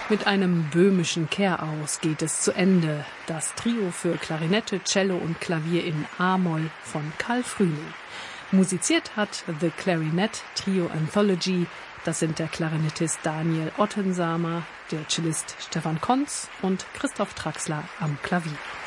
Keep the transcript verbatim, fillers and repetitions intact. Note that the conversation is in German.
Mit einem böhmischen Kehraus geht es zu Ende. Das Trio für Klarinette, Cello und Klavier in A-Moll von Karl Frühling. Musiziert hat The Clarinet Trio Anthology. Das sind der Klarinettist Daniel Ottensamer, der Cellist Stefan Konz und Christoph Traxler am Klavier.